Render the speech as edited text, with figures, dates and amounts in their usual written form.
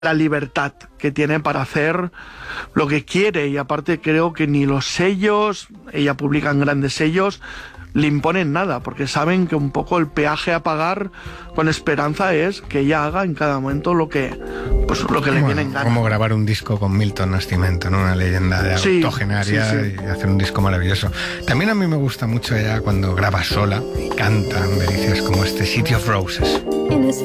la libertad que tiene para hacer lo que quiere, y aparte creo que ni los sellos, ella publica en grandes sellos, le imponen nada, porque saben que un poco el peaje a pagar con Esperanza es que ella haga en cada momento lo que le viene en gana. Como grabar un disco con Milton Nascimento, ¿no? Una leyenda de octogenaria, sí. Y hacer un disco maravilloso. También a mí me gusta mucho ella cuando graba sola y canta delicias como este City of Roses.